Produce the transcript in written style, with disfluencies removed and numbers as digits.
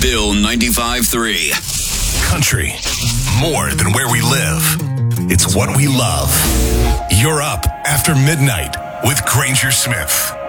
Bill 95.3. Country, more than where we live. It's what we love. You're up after midnight with Granger Smith.